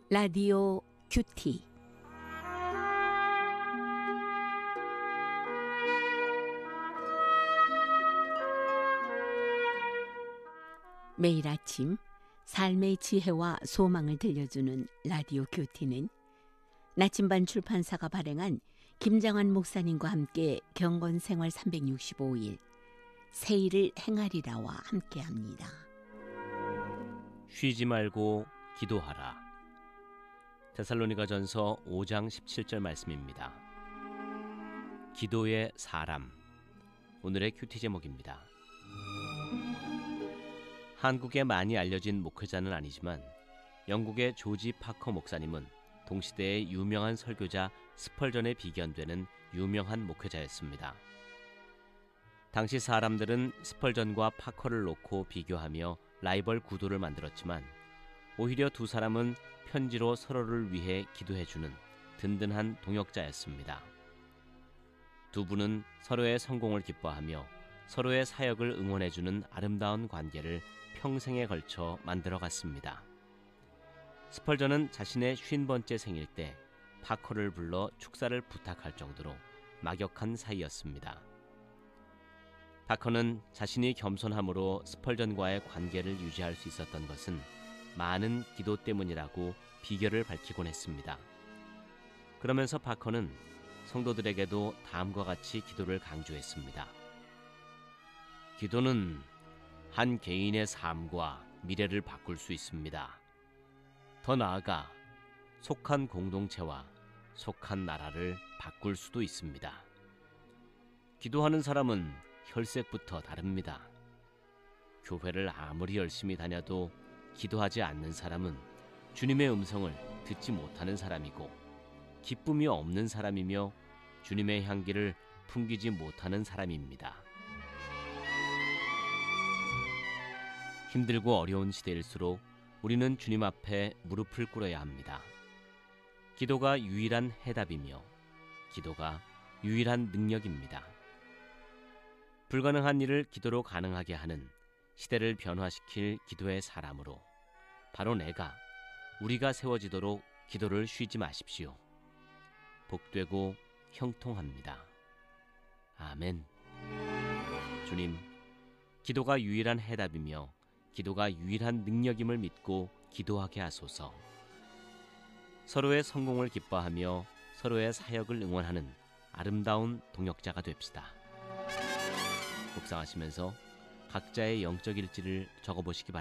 라디오 큐티. 매일 아침 삶의 지혜와 소망을 들려주는 라디오 큐티는 나침반 출판사가 발행한 김장환 목사님과 함께 경건생활 365일 새일을 행하리라와 함께합니다. 쉬지 말고 기도하라. 데살로니가전서 5장 17절 말씀입니다. 기도의 사람. 오늘의 큐티 제목입니다. 한국에 많이 알려진 목회자는 아니지만 영국의 조지 파커 목사님은 동시대의 유명한 설교자 스펄전에 비견되는 유명한 목회자였습니다. 당시 사람들은 스펄전과 파커를 놓고 비교하며 라이벌 구도를 만들었지만 오히려 두 사람은 편지로 서로를 위해 기도해주는 든든한 동역자였습니다. 두 분은 서로의 성공을 기뻐하며 서로의 사역을 응원해주는 아름다운 관계를 평생에 걸쳐 만들어갔습니다. 스펄전은 자신의 50번째 생일 때 파커를 불러 축사를 부탁할 정도로 막역한 사이였습니다. 파커는 자신이 겸손함으로 스펄전과의 관계를 유지할 수 있었던 것은 많은 기도 때문이라고 비결을 밝히곤 했습니다. 그러면서 파커는 성도들에게도 다음과 같이 기도를 강조했습니다. 기도는 한 개인의 삶과 미래를 바꿀 수 있습니다. 더 나아가 속한 공동체와 속한 나라를 바꿀 수도 있습니다. 기도하는 사람은 혈색부터 다릅니다. 교회를 아무리 열심히 다녀도 기도하지 않는 사람은 주님의 음성을 듣지 못하는 사람이고 기쁨이 없는 사람이며 주님의 향기를 풍기지 못하는 사람입니다. 힘들고 어려운 시대일수록 우리는 주님 앞에 무릎을 꿇어야 합니다. 기도가 유일한 해답이며 기도가 유일한 능력입니다. 불가능한 일을 기도로 가능하게 하는 시대를 변화시킬 기도의 사람으로 바로 우리가 세워지도록 기도를 쉬지 마십시오. 복되고 형통합니다. 아멘. 주님, 기도가 유일한 해답이며 기도가 유일한 능력임을 믿고 기도하게 하소서. 서로의 성공을 기뻐하며 서로의 사역을 응원하는 아름다운 동역자가 됩시다. 묵상하시면서 각자의 영적 일지를 적어보시기 바랍니다.